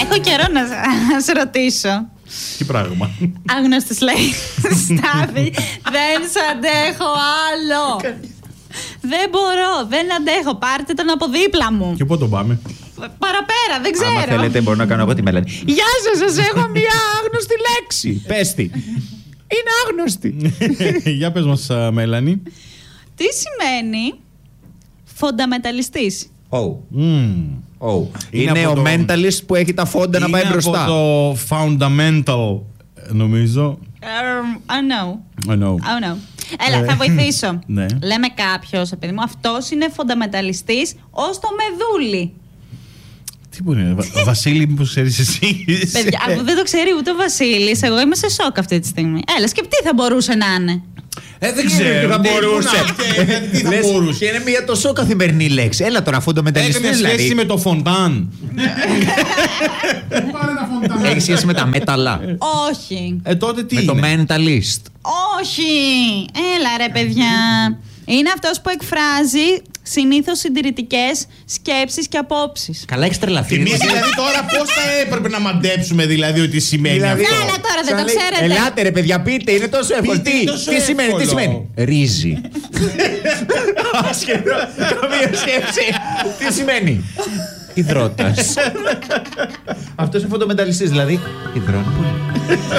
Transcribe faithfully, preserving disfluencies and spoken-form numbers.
Έχω καιρό να να σε ρωτήσω. Τι πράγμα. Άγνωστος λέει. Στάθη, δεν σ' αντέχω άλλο. Δεν μπορώ, δεν αντέχω. Πάρτε τον από δίπλα μου. Και πού τον πάμε? Παραπέρα, δεν ξέρω. Άμα θέλετε μπορώ να κάνω εγώ τη Μέλανη. Γεια σας, σας έχω μια άγνωστη λέξη. Πες τη. Είναι άγνωστη. Για πες μας, Μέλανη. Τι σημαίνει φονταμεταλλιστής? Oh. Mm. Oh. Είναι, είναι ο το... mentalist που έχει τα φόντα να πάει μπροστά. Είναι από το fundamental, νομίζω. Um, I know. I know. I know. Έλα, θα βοηθήσω. Ναι. Λέμε κάποιος, παιδί μου, αυτός είναι φονταμεταλλιστής ως το μεδούλι. Τι μπορεί να είναι, Βασίλη, μήπως ξέρεις εσύ? Παιδιά, αφού δεν το ξέρει ούτε ο Βασίλης, εγώ είμαι σε σοκ αυτή τη στιγμή. Έλα, σκεφτεί θα μπορούσε να είναι. Ε, δεν ξέρω. Τι θα μπορούσε. Τι θα μπορούσε. Και είναι μια τόσο καθημερινή λέξη. Έλα τώρα, αφού το μεταλλιστής. Έχει σχέση με το φοντάν. Έχει σχέση με τα μέταλλα. Όχι. Ε, τότε τι με είναι? Το mentalist. Όχι. Έλα ρε παιδιά. Είναι αυτός που εκφράζει συνήθως συντηρητικές σκέψεις και απόψεις. Καλά, έχεις τρελαθεί. Εμείς δηλαδή τώρα πώς θα έπρεπε να μαντέψουμε δηλαδή ότι σημαίνει δηλαδή, αυτό? Έλα τώρα, δεν το ξέρετε. Ελάτε ρε παιδιά, πείτε, είναι τόσο εύκολο. Τι, τι σημαίνει, τι σημαίνει? Ρύζι. Σχεδόν, καμία σκέψη. Τι σημαίνει? Υδρότας. Αυτός είναι φωτομεταλλιστής, δηλαδή υδρώνει πολύ.